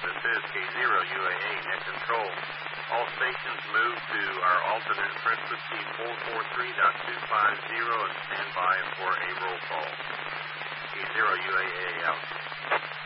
This is K0 UAA net control. All stations move to our alternate frequency 443.250 and stand by for a roll call. K0 UAA out.